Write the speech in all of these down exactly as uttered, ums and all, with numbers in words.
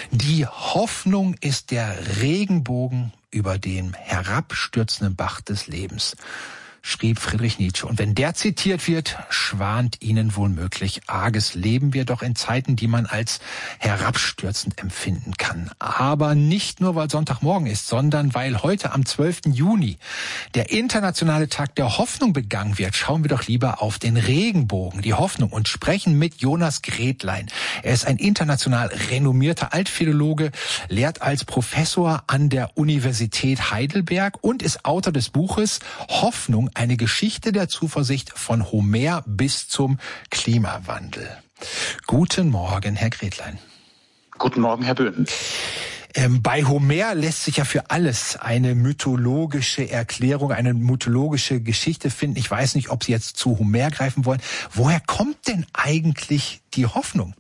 Die Hoffnung ist der Regenbogen über dem herabstürzenden Bach des Lebens, schrieb Friedrich Nietzsche. Und wenn der zitiert wird, schwant ihnen wohl möglich arges. Leben wir doch in Zeiten, die man als herabstürzend empfinden kann. Aber nicht nur, weil Sonntagmorgen ist, sondern weil heute am zwölften Juni der internationale Tag der Hoffnung begangen wird, schauen wir doch lieber auf den Regenbogen, die Hoffnung, und sprechen mit Jonas Gretlein. Er ist ein international renommierter Altphilologe, lehrt als Professor an der Universität Heidelberg und ist Autor des Buches Hoffnung, eine Geschichte der Zuversicht von Homer bis zum Klimawandel. Guten Morgen, Herr Gretlein. Guten Morgen, Herr Böhm. Ähm, bei Homer lässt sich ja für alles eine mythologische Erklärung, eine mythologische Geschichte finden. Ich weiß nicht, ob Sie jetzt zu Homer greifen wollen. Woher kommt denn eigentlich die Hoffnung?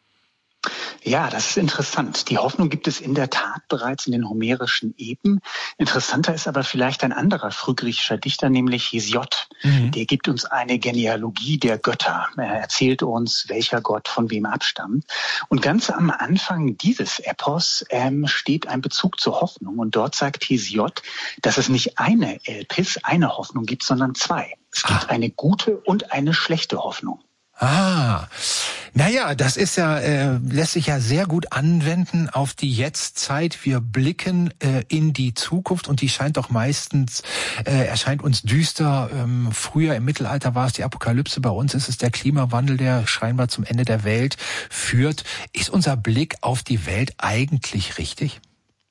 Ja, das ist interessant. Die Hoffnung gibt es in der Tat bereits in den homerischen Epen. Interessanter ist aber vielleicht ein anderer frühgriechischer Dichter, nämlich Hesiod. Mhm. Der gibt uns eine Genealogie der Götter. Er erzählt uns, welcher Gott von wem abstammt. Und ganz am Anfang dieses Epos ähm, steht ein Bezug zur Hoffnung. Und dort sagt Hesiod, dass es nicht eine Elpis, eine Hoffnung gibt, sondern zwei. Es gibt ah. eine gute und eine schlechte Hoffnung. Ah, naja, das ist ja, äh, lässt sich ja sehr gut anwenden auf die Jetztzeit. Wir blicken äh, in die Zukunft und die scheint doch meistens, äh, erscheint uns düster. Ähm, früher im Mittelalter war es die Apokalypse, bei uns ist es der Klimawandel, der scheinbar zum Ende der Welt führt. Ist unser Blick auf die Welt eigentlich richtig?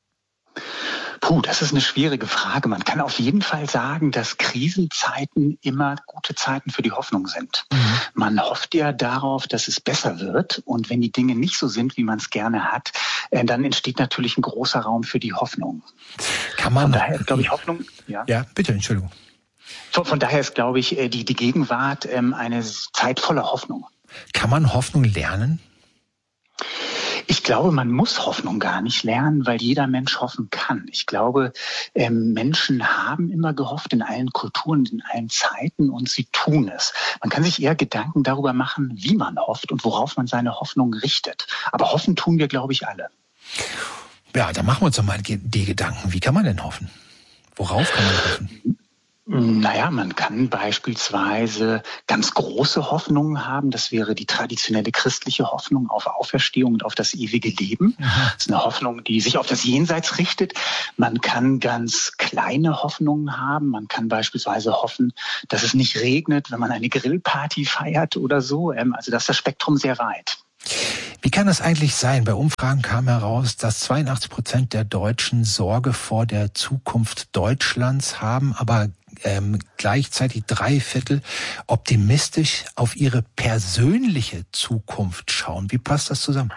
Puh, das ist eine schwierige Frage. Man kann auf jeden Fall sagen, dass Krisenzeiten immer gute Zeiten für die Hoffnung sind. Mhm. Man hofft ja darauf, dass es besser wird. Und wenn die Dinge nicht so sind, wie man es gerne hat, dann entsteht natürlich ein großer Raum für die Hoffnung. Kann man, Von daher ist, glaube ich, Hoffnung... Ja, ja bitte, Entschuldigung. Von, von daher ist, glaube ich, die, die Gegenwart eine Zeit voller Hoffnung. Kann man Hoffnung lernen? Ich glaube, man muss Hoffnung gar nicht lernen, weil jeder Mensch hoffen kann. Ich glaube, ähm, Menschen haben immer gehofft in allen Kulturen, in allen Zeiten, und sie tun es. Man kann sich eher Gedanken darüber machen, wie man hofft und worauf man seine Hoffnung richtet. Aber hoffen tun wir, glaube ich, alle. Ja, dann machen wir uns doch mal die Gedanken. Wie kann man denn hoffen? Worauf kann man hoffen? Naja, man kann beispielsweise ganz große Hoffnungen haben. Das wäre die traditionelle christliche Hoffnung auf Auferstehung und auf das ewige Leben. Mhm. Das ist eine Hoffnung, die sich auf das Jenseits richtet. Man kann ganz kleine Hoffnungen haben. Man kann beispielsweise hoffen, dass es nicht regnet, wenn man eine Grillparty feiert oder so. Also das ist das Spektrum sehr weit. Wie kann das eigentlich sein? Bei Umfragen kam heraus, dass zweiundachtzig Prozent der Deutschen Sorge vor der Zukunft Deutschlands haben, aber ähm, gleichzeitig drei Viertel optimistisch auf ihre persönliche Zukunft schauen. Wie passt das zusammen?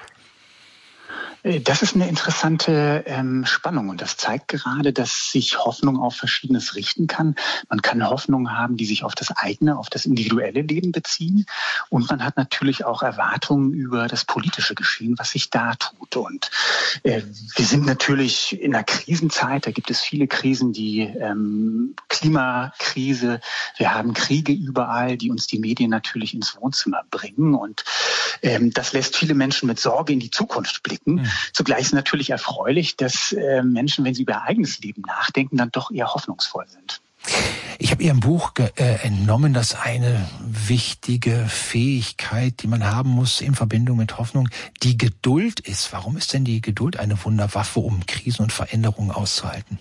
Das ist eine interessante ähm, Spannung und das zeigt gerade, dass sich Hoffnung auf Verschiedenes richten kann. Man kann Hoffnungen haben, die sich auf das eigene, auf das individuelle Leben beziehen, und man hat natürlich auch Erwartungen über das politische Geschehen, was sich da tut. Und äh, wir sind natürlich in einer Krisenzeit, da gibt es viele Krisen, die ähm, Klimakrise, wir haben Kriege überall, die uns die Medien natürlich ins Wohnzimmer bringen, und ähm, das lässt viele Menschen mit Sorge in die Zukunft blicken. Mhm. Zugleich ist natürlich erfreulich, dass äh, Menschen, wenn sie über ihr eigenes Leben nachdenken, dann doch eher hoffnungsvoll sind. Ich habe Ihrem Buch ge- äh, entnommen, dass eine wichtige Fähigkeit, die man haben muss in Verbindung mit Hoffnung, die Geduld ist. Warum ist denn die Geduld eine Wunderwaffe, um Krisen und Veränderungen auszuhalten?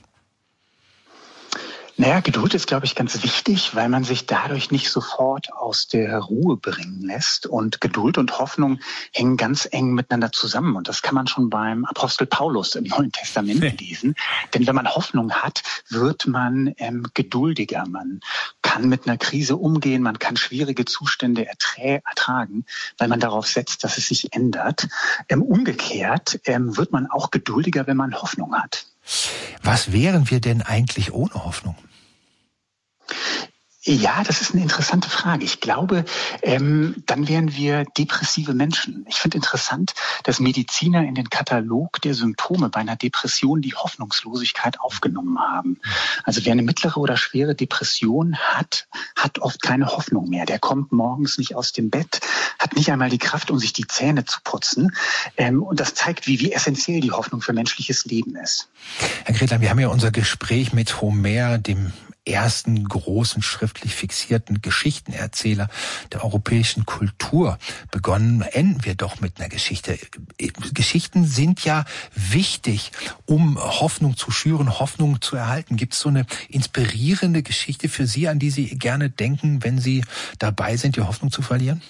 Naja, Geduld ist, glaube ich, ganz wichtig, weil man sich dadurch nicht sofort aus der Ruhe bringen lässt. Und Geduld und Hoffnung hängen ganz eng miteinander zusammen. Und das kann man schon beim Apostel Paulus im Neuen Testament lesen. Denn wenn man Hoffnung hat, wird man ähm, geduldiger. Man kann mit einer Krise umgehen, man kann schwierige Zustände erträ- ertragen, weil man darauf setzt, dass es sich ändert. Ähm, umgekehrt ähm, wird man auch geduldiger, wenn man Hoffnung hat. Was wären wir denn eigentlich ohne Hoffnung? Ja, das ist eine interessante Frage. Ich glaube, ähm, dann wären wir depressive Menschen. Ich finde interessant, dass Mediziner in den Katalog der Symptome bei einer Depression die Hoffnungslosigkeit aufgenommen haben. Also wer eine mittlere oder schwere Depression hat, hat oft keine Hoffnung mehr. Der kommt morgens nicht aus dem Bett, hat nicht einmal die Kraft, um sich die Zähne zu putzen. Ähm, und das zeigt, wie, wie essentiell die Hoffnung für menschliches Leben ist. Herr Gretlein, wir haben ja unser Gespräch mit Homer, dem ersten großen schriftlich fixierten Geschichtenerzähler der europäischen Kultur begonnen. Enden wir doch mit einer Geschichte. Geschichten sind ja wichtig, um Hoffnung zu schüren, Hoffnung zu erhalten. Gibt es so eine inspirierende Geschichte für Sie, an die Sie gerne denken, wenn Sie dabei sind, die Hoffnung zu verlieren?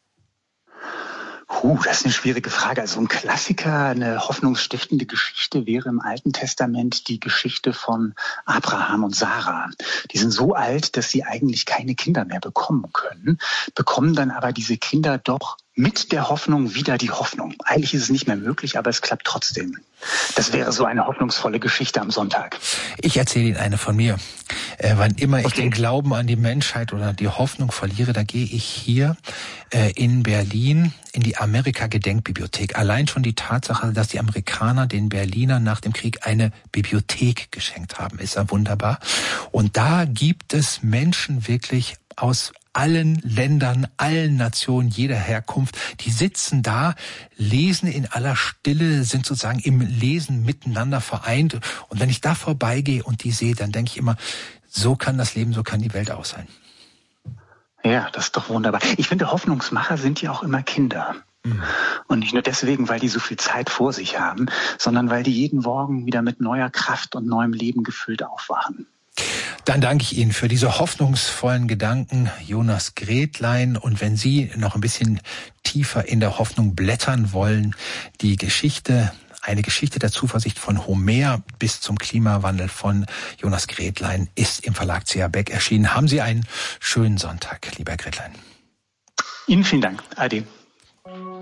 Puh, das ist eine schwierige Frage. Also ein Klassiker, eine hoffnungsstiftende Geschichte wäre im Alten Testament die Geschichte von Abraham und Sarah. Die sind so alt, dass sie eigentlich keine Kinder mehr bekommen können, bekommen dann aber diese Kinder doch mit der Hoffnung wieder die Hoffnung. Eigentlich ist es nicht mehr möglich, aber es klappt trotzdem. Das wäre so eine hoffnungsvolle Geschichte am Sonntag. Ich erzähle Ihnen eine von mir. Äh, wann immer ich okay. den Glauben an die Menschheit oder die Hoffnung verliere, da gehe ich hier äh, in Berlin in die Amerika-Gedenkbibliothek. Allein schon die Tatsache, dass die Amerikaner den Berlinern nach dem Krieg eine Bibliothek geschenkt haben, ist ja wunderbar. Und da gibt es Menschen wirklich aus allen Ländern, allen Nationen, jeder Herkunft, die sitzen da, lesen in aller Stille, sind sozusagen im Lesen miteinander vereint. Und wenn ich da vorbeigehe und die sehe, dann denke ich immer, so kann das Leben, so kann die Welt auch sein. Ja, das ist doch wunderbar. Ich finde, Hoffnungsmacher sind ja auch immer Kinder. Mhm. Und nicht nur deswegen, weil die so viel Zeit vor sich haben, sondern weil die jeden Morgen wieder mit neuer Kraft und neuem Leben gefüllt aufwachen. Dann danke ich Ihnen für diese hoffnungsvollen Gedanken, Jonas Gretlein. Und wenn Sie noch ein bisschen tiefer in der Hoffnung blättern wollen, die Geschichte, eine Geschichte der Zuversicht von Homer bis zum Klimawandel von Jonas Gretlein ist im Verlag C A Beck erschienen. Haben Sie einen schönen Sonntag, lieber Gretlein. Ihnen vielen Dank. Ade.